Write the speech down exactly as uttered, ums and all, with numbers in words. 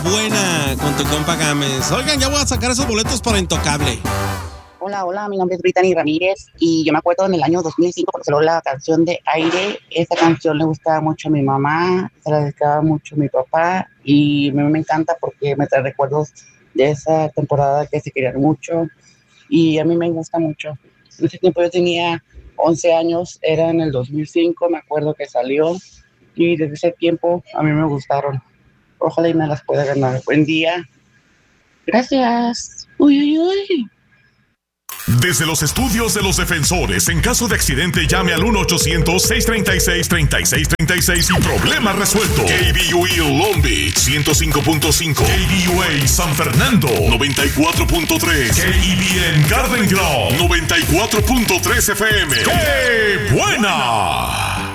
buena con tu compa Gámez. Oigan, ya voy a sacar esos boletos para Intocable. Hola, hola, mi nombre es Brittany Ramírez y yo me acuerdo en el año dos mil cinco cuando salió la canción de Aire. Esa canción le gustaba mucho a mi mamá, se la dedicaba mucho a mi papá y a mí me encanta porque me trae recuerdos de esa temporada que se querían mucho y a mí me gusta mucho. En ese tiempo yo tenía once años, era en el dos mil cinco, me acuerdo que salió y desde ese tiempo a mí me gustaron. Ojalá y me las pueda ganar. Buen día. Gracias. Uy, uy, uy. Desde los estudios de los defensores, en caso de accidente, llame al uno ochocientos, seiscientos treinta y seis, treinta y seis treinta y seis y problema resuelto. K B U A Long Beach, ciento cinco punto cinco. K B U A San Fernando, noventa y cuatro punto tres. K E B N Garden Grove, noventa y cuatro punto tres F M. ¡Qué buena!